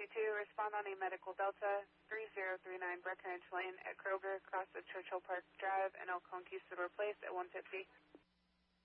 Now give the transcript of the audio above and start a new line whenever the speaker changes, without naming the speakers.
respond on a medical Delta 3039 Breckenridge Lane at Kroger, across the Churchill Park Drive in El Conquistador Place at 150.